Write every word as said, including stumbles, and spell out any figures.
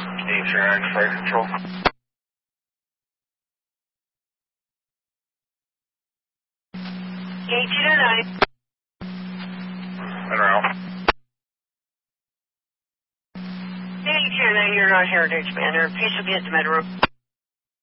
eight zero nine Fire Control. eight zero nine. Monroe. eight zero nine, you're on Heritage Manor. Please get to Monroe.